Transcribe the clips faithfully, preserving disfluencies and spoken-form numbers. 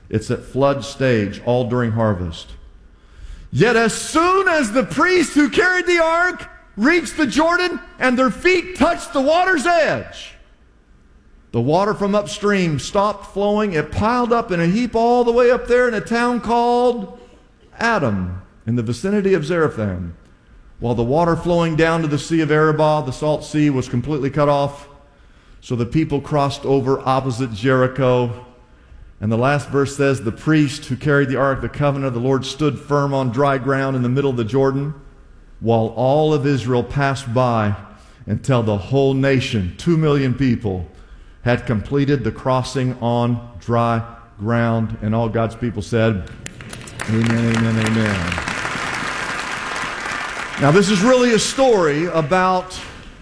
It's at flood stage, all during harvest. Yet as soon as the priests who carried the ark reached the Jordan and their feet touched the water's edge, the water from upstream stopped flowing. It piled up in a heap all the way up there in a town called Adam, in the vicinity of Zarephath. While the water flowing down to the Sea of Arabah, the Salt Sea, was completely cut off. So the people crossed over opposite Jericho. And the last verse says, the priest who carried the Ark of the Covenant of the Lord stood firm on dry ground in the middle of the Jordan, while all of Israel passed by until the whole nation, two million people, had completed the crossing on dry ground. And all God's people said, amen, amen, amen. Now this is really a story about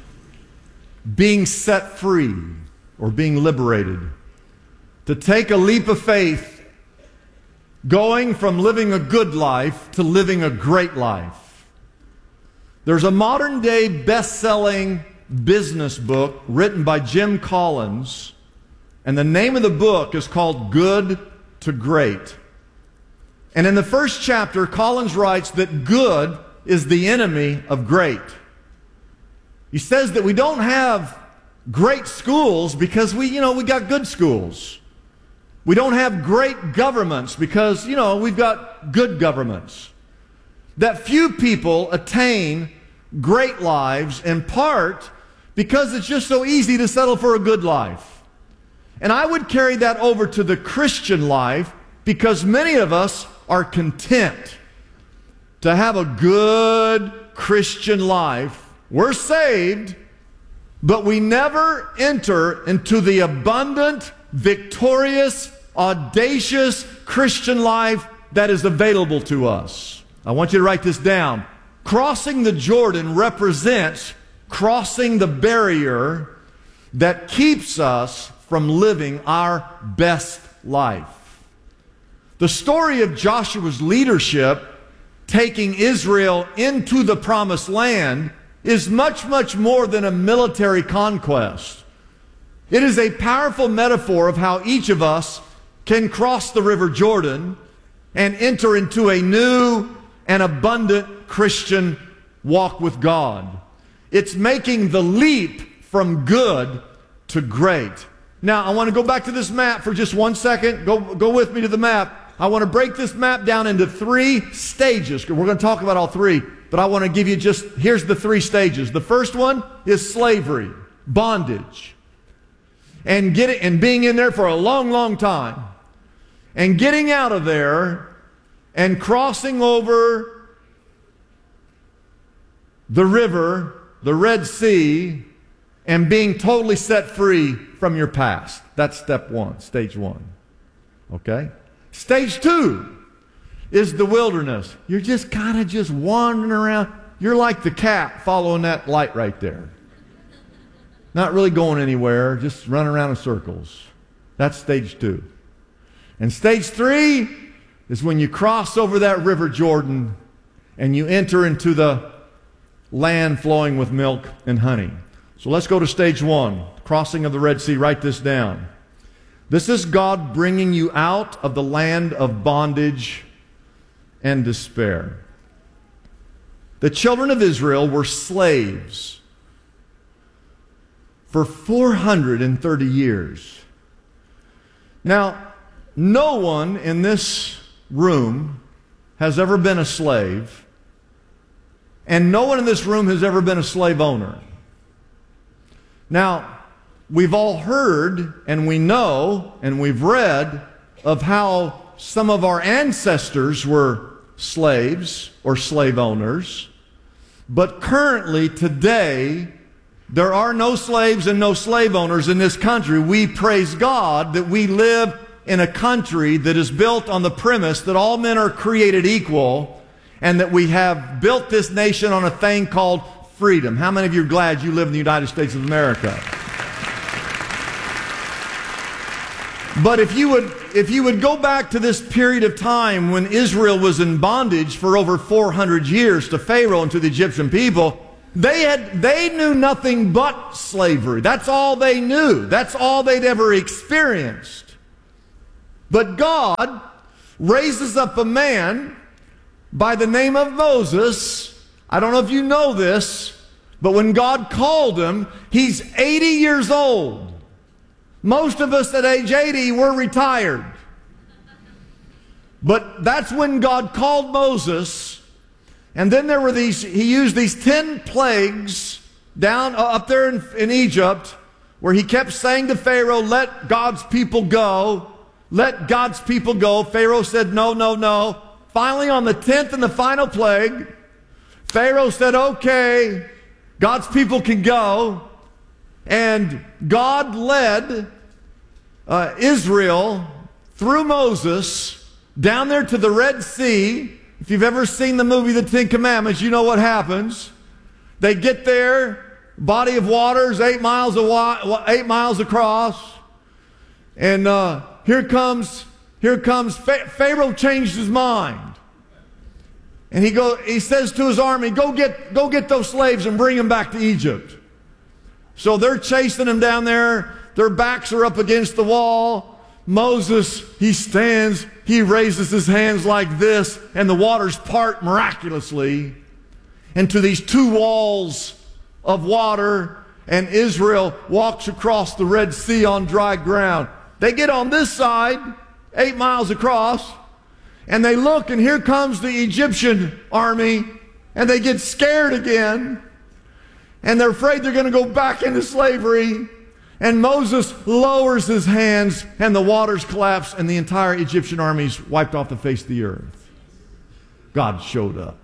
being set free or being liberated. To take a leap of faith, going from living a good life to living a great life. There's a modern day best-selling business book written by Jim Collins, and the name of the book is called Good to Great. And in the first chapter, Collins writes that good is the enemy of great. He says that we don't have great schools because we, you know, we got good schools. We don't have great governments because, you know, we've got good governments. That few people attain great lives in part because it's just so easy to settle for a good life. And I would carry that over to the Christian life because many of us are content to have a good Christian life. We're saved, but we never enter into the abundant, victorious, audacious Christian life that is available to us. I want you to write this down. Crossing the Jordan represents crossing the barrier that keeps us from living our best life. The story of Joshua's leadership taking Israel into the promised land is much, much more than a military conquest. It is a powerful metaphor of how each of us can cross the River Jordan and enter into a new and abundant Christian walk with God. It's making the leap from good to great. Now, I want to go back to this map for just one second. Go, go with me to the map. I want to break this map down into three stages. We're going to talk about all three, but I want to give you just, here's the three stages. The first one is slavery, bondage, and get it, and being in there for a long, long time, and getting out of there and crossing over the river, the Red Sea, and being totally set free from your past. That's step one, stage one. Okay? Stage two is the wilderness. You're just kind of just wandering around. You're like the cat following that light right there. Not really going anywhere, just running around in circles. That's stage two. And stage three is when you cross over that River Jordan and you enter into the land flowing with milk and honey. So let's go to stage one, crossing of the Red Sea. Write this down. This is God bringing you out of the land of bondage and despair. The children of Israel were slaves for four hundred thirty years. Now, no one in this room has ever been a slave, and no one in this room has ever been a slave owner. Now, we've all heard and we know and we've read of how some of our ancestors were slaves or slave owners. But currently, today, there are no slaves and no slave owners in this country. We praise God that we live in a country that is built on the premise that all men are created equal and that we have built this nation on a thing called freedom. How many of you are glad you live in the United States of America? But if you would, if you would go back to this period of time when Israel was in bondage for over four hundred years to Pharaoh and to the Egyptian people, they had, they knew nothing but slavery. That's all they knew. That's all they'd ever experienced. But God raises up a man by the name of Moses. I don't know if you know this, but when God called him, he's eighty years old. Most of us at age eighty were retired. But that's when God called Moses. And then there were these, he used these ten plagues down uh, up there in, in Egypt, where he kept saying to Pharaoh, let God's people go. Let God's people go. Pharaoh said, no, no, no. Finally, on the tenth and the final plague, Pharaoh said, okay, God's people can go. And God led uh, Israel through Moses down there to the Red Sea. If you've ever seen the movie The Ten Commandments, you know what happens. They get there. Body of waters, eight miles, a eight miles across. And uh, here comes, here comes, Pharaoh changed his mind. And he go, he says to his army, go get, go get those slaves and bring them back to Egypt. So they're chasing them down there. Their backs are up against the wall. Moses, he stands, he raises his hands like this, and the waters part miraculously into these two walls of water, and Israel walks across the Red Sea on dry ground. They get on this side, eight miles across, and they look, and here comes the Egyptian army, and they get scared again, and they're afraid they're going to go back into slavery. And Moses lowers his hands, and the waters collapse, and the entire Egyptian army is wiped off the face of the earth. God showed up.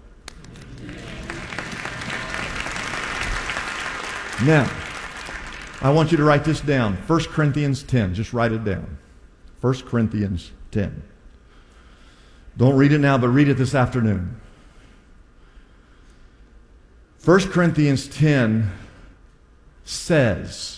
Now, I want you to write this down. First Corinthians ten. Just write it down. First Corinthians ten. Don't read it now, but read it this afternoon. First Corinthians ten says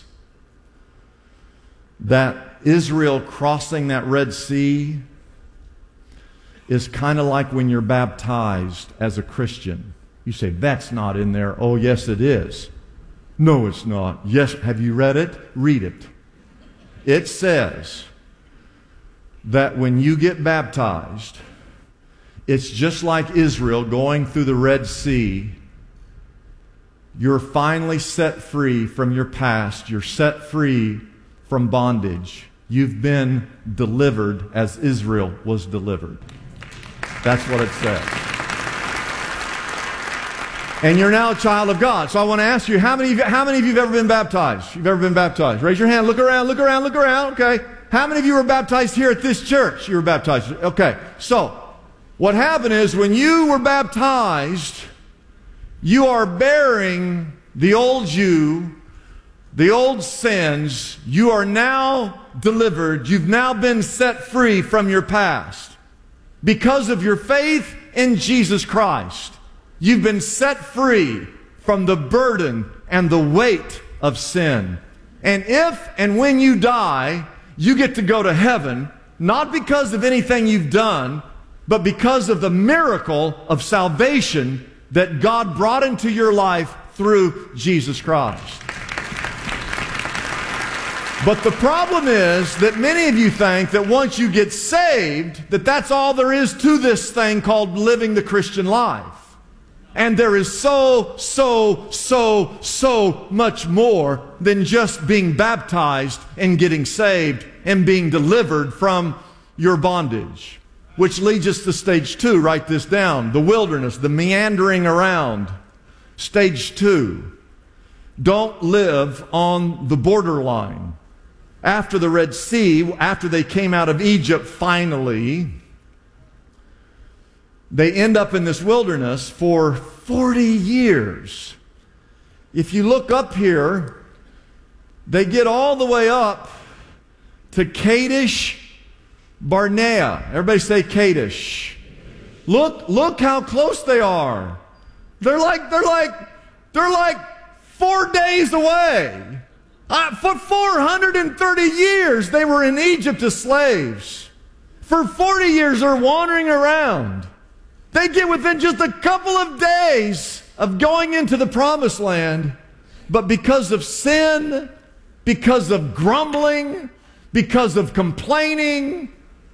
that Israel crossing that Red Sea is kind of like when you're baptized as a Christian. You say, that's not in there. Oh, yes, it is. No, it's not. Yes, have you read it? Read it. It says that when you get baptized, it's just like Israel going through the Red Sea. You're finally set free from your past. You're set free from bondage. You've been delivered as Israel was delivered. That's what it says. And you're now a child of God. So I want to ask you, how many of you, how many of you have ever been baptized? You've ever been baptized? Raise your hand. Look around, look around, look around. Okay. How many of you were baptized here at this church? You were baptized. Okay. So what happened is when you were baptized, you are bearing the old you, the old sins. You are now delivered. You've now been set free from your past. Because of your faith in Jesus Christ, you've been set free from the burden and the weight of sin. And if and when you die, you get to go to heaven, not because of anything you've done, but because of the miracle of salvation that God brought into your life through Jesus Christ. But the problem is that many of you think that once you get saved, that that's all there is to this thing called living the Christian life. And there is so, so, so, so much more than just being baptized and getting saved and being delivered from your bondage. Which leads us to stage two. Write this down. The wilderness, the meandering around. Stage two. Don't live on the borderline. After the Red Sea, after they came out of Egypt finally, they end up in this wilderness for forty years. If you look up here, they get all the way up to Kadesh Barnea. Everybody say Kadesh. Look, look how close they are. They're like, they're like, they're like four days away. Uh, for four hundred thirty years, they were in Egypt as slaves. For forty years, they're wandering around. They get within just a couple of days of going into the promised land, but because of sin, because of grumbling, because of complaining,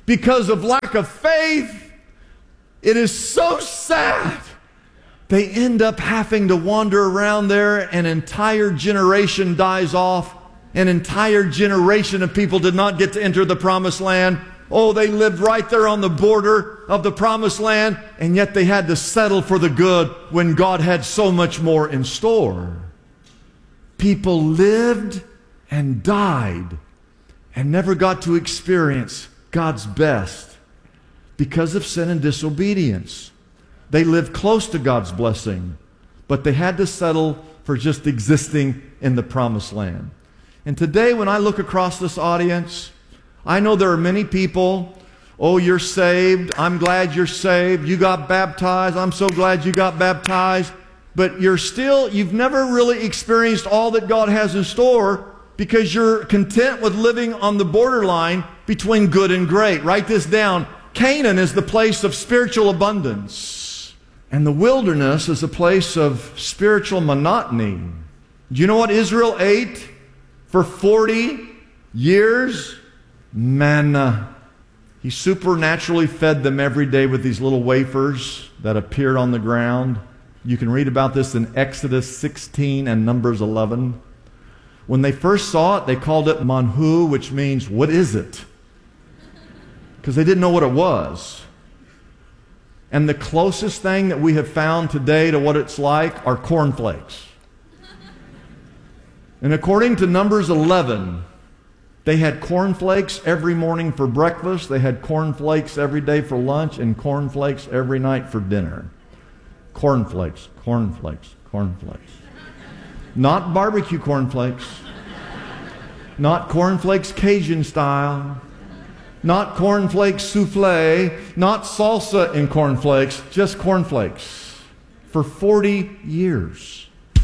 because of lack of faith. It is so sad. They end up having to wander around there. An entire generation dies off. An entire generation of people did not get to enter the promised land. Oh, they lived right there on the border of the promised land, and yet they had to settle for the good when God had so much more in store. People lived and died and never got to experience God's best because of sin and disobedience. They lived close to God's blessing, but they had to settle for just existing in the promised land. And today, when I look across this audience, I know there are many people, oh, you're saved, I'm glad you're saved, you got baptized, I'm so glad you got baptized, but you're still, you've never really experienced all that God has in store because you're content with living on the borderline between good and great. Write this down. Canaan is the place of spiritual abundance, and the wilderness is a place of spiritual monotony. Do you know what Israel ate for forty years? Manna. He supernaturally fed them every day with these little wafers that appeared on the ground. You can read about this in Exodus sixteen and Numbers eleven. When they first saw it, they called it manhu, which means, what is it? Because they didn't know what it was. And the closest thing that we have found today to what it's like are cornflakes. And according to Numbers eleven, they had cornflakes every morning for breakfast, they had cornflakes every day for lunch, and cornflakes every night for dinner. Cornflakes, cornflakes, cornflakes. Not barbecue cornflakes. Not cornflakes Cajun style. Not cornflakes souffle. Not salsa in cornflakes. Just cornflakes. For forty years.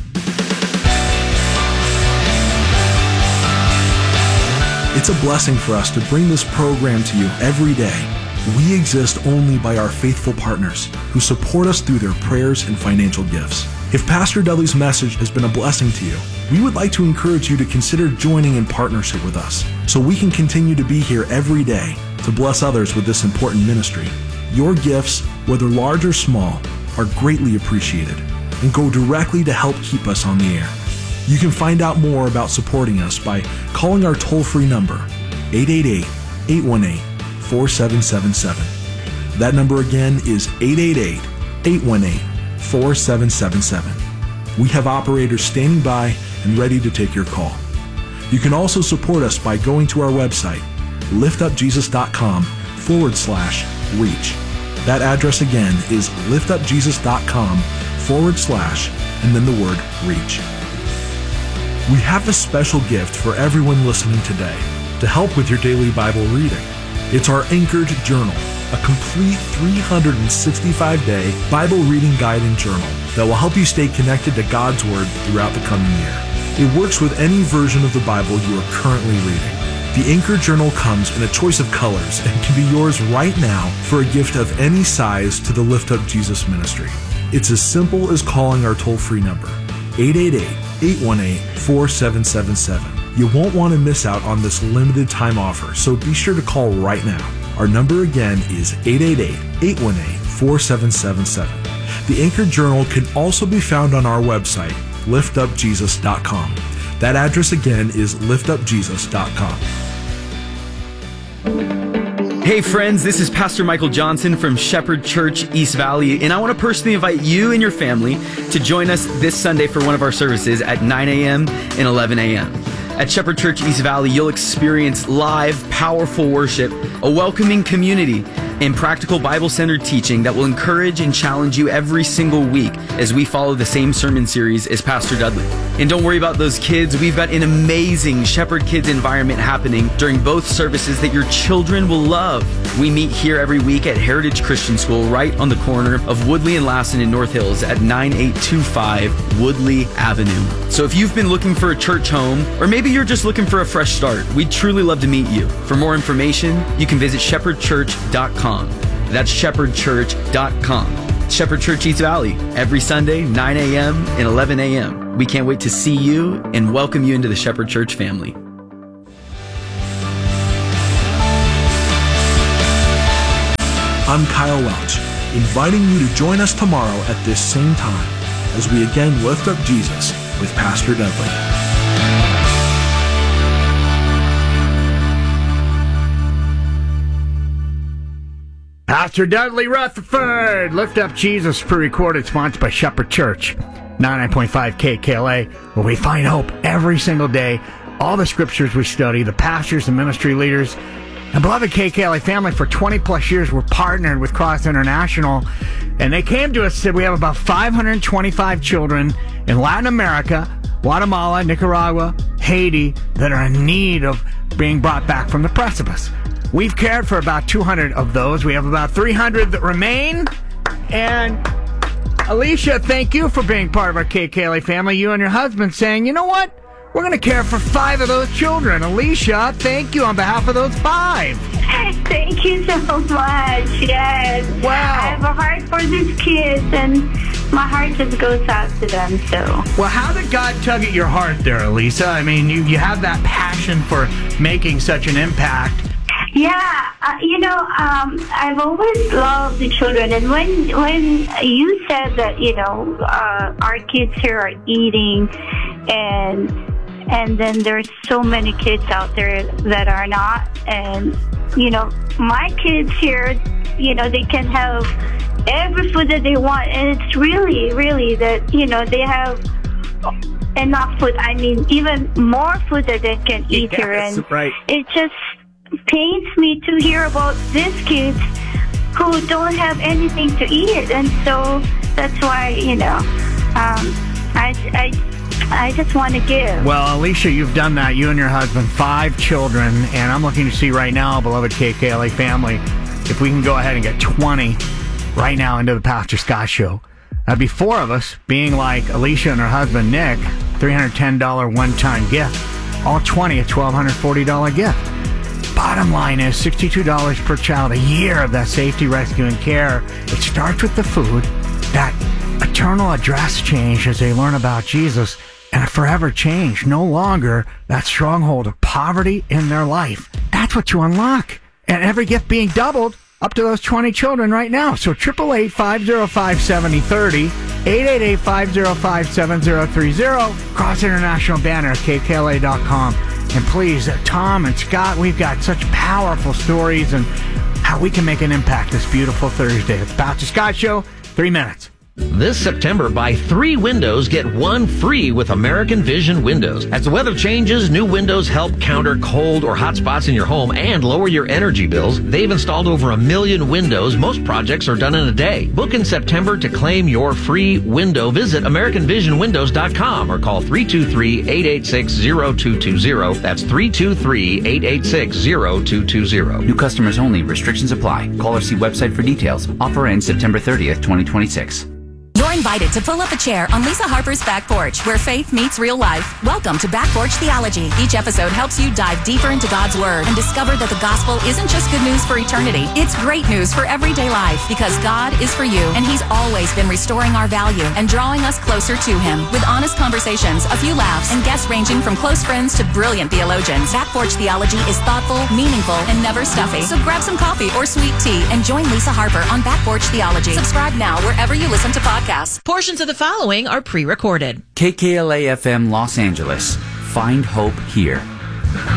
It's a blessing for us to bring this program to you every day. We exist only by our faithful partners who support us through their prayers and financial gifts. If Pastor Dudley's message has been a blessing to you, we would like to encourage you to consider joining in partnership with us so we can continue to be here every day to bless others with this important ministry. Your gifts, whether large or small, are greatly appreciated and go directly to help keep us on the air. You can find out more about supporting us by calling our toll-free number, eight eight eight, eight one eight, four seven seven seven. That number again is eight eight eight, eight one eight, four seven seven seven. We have operators standing by and ready to take your call. You can also support us by going to our website, liftupjesus.com forward slash reach. That address again is liftupjesus.com forward slash and then the word reach. We have a special gift for everyone listening today to help with your daily Bible reading. It's our Anchored Journal, a complete three hundred sixty-five day Bible reading guide and journal that will help you stay connected to God's Word throughout the coming year. It works with any version of the Bible you are currently reading. The Anchored Journal comes in a choice of colors and can be yours right now for a gift of any size to the Lift Up Jesus ministry. It's as simple as calling our toll-free number, eight eight eight, eight one eight, four seven seven seven. You won't want to miss out on this limited time offer, so be sure to call right now. Our number again is eight eight eight, eight one eight, four seven seven seven. The Anchored Journal can also be found on our website, lift up jesus dot com. That address again is lift up jesus dot com. Hey friends, this is Pastor Michael Johnson from Shepherd Church East Valley, and I want to personally invite you and your family to join us this Sunday for one of our services at nine a.m. and eleven a.m. At Shepherd Church East Valley, you'll experience live, powerful worship, a welcoming community, and practical Bible-centered teaching that will encourage and challenge you every single week as we follow the same sermon series as Pastor Dudley. And don't worry about those kids. We've got an amazing Shepherd Kids environment happening during both services that your children will love. We meet here every week at Heritage Christian School right on the corner of Woodley and Lassen in North Hills at nine eight two five Woodley Avenue. So if you've been looking for a church home, or maybe you're just looking for a fresh start, we'd truly love to meet you. For more information, you can visit shepherd church dot com. That's shepherd church dot com. Shepherd Church East Valley, every Sunday, nine a.m. and eleven a.m. We can't wait to see you and welcome you into the Shepherd Church family. I'm Kyle Welch, inviting you to join us tomorrow at this same time as we again lift up Jesus with Pastor Dudley. Pastor Dudley Rutherford, Lift Up Jesus, pre-recorded, sponsored by Shepherd Church, ninety-nine point five K K L A, where we find hope every single day. All the scriptures we study, the pastors and ministry leaders, and beloved K K L A family for twenty plus years, we're partnered with Cross International, and they came to us and said we have about five hundred twenty-five children in Latin America, Guatemala, Nicaragua, Haiti, that are in need of being brought back from the precipice. We've cared for about two hundred of those. We have about three hundred that remain. And Alicia, thank you for being part of our K K L A family. You and your husband saying, you know what? We're going to care for five of those children. Alicia, thank you on behalf of those five. Thank you so much. Yes. Wow. I have a heart for these kids, and my heart just goes out to them. So. Well, how did God tug at your heart there, Elisa? I mean, you, you have that passion for making such an impact. Yeah, uh, you know, um, I've always loved the children, and when when you said that, you know, uh, our kids here are eating, and and then there's so many kids out there that are not, and you know, my kids here, you know, they can have every food that they want, and it's really, really that, you know, they have enough food. I mean, even more food that they can eat Yes, here, and right. it just pains me to hear about these kids who don't have anything to eat, and so that's why, you know, um, I, I, I just want to give. Well, Alicia, you've done that. You and your husband, five children, and I'm looking to see right now, beloved K K L A family, if we can go ahead and get twenty right now into the Pastor Scott Show. That'd be four of us being like Alicia and her husband, Nick, three hundred ten dollars one-time gift. All twenty, a one thousand two hundred forty dollars gift. Bottom line is sixty-two dollars per child a year of that safety, rescue, and care. It starts with the food, that eternal address change as they learn about Jesus, and a forever change. No longer that stronghold of poverty in their life. That's what you unlock. And every gift being doubled up to those twenty children right now. So eight eight eight, five oh five, seven oh three oh, eight eight eight, five oh five, seven oh three oh, Cross International banner at K K L A dot com. And please, uh, Tom and Scott, we've got such powerful stories and how we can make an impact this beautiful Thursday. It's Pastor Scott Show, three minutes. This September, buy three windows, get one free with American Vision Windows. As the weather changes, new windows help counter cold or hot spots in your home and lower your energy bills. They've installed over a million windows. Most projects are done in a day. Book in September to claim your free window. Visit American Vision Windows dot com or call three two three, eight eight six, zero two two zero. That's three two three, eight eight six, zero two two zero. New customers only. Restrictions apply. Call or see website for details. Offer ends September thirtieth, twenty twenty-six. You're invited to pull up a chair on Lisa Harper's Back Porch, where faith meets real life. Welcome to Back Porch Theology. Each episode helps you dive deeper into God's Word and discover that the gospel isn't just good news for eternity. It's great news for everyday life, because God is for you, and He's always been restoring our value and drawing us closer to Him. With honest conversations, a few laughs, and guests ranging from close friends to brilliant theologians, Back Porch Theology is thoughtful, meaningful, and never stuffy. So grab some coffee or sweet tea and join Lisa Harper on Back Porch Theology. Subscribe now wherever you listen to podcasts. Portions of the following are pre-recorded. K K L A F M Los Angeles. Find hope here.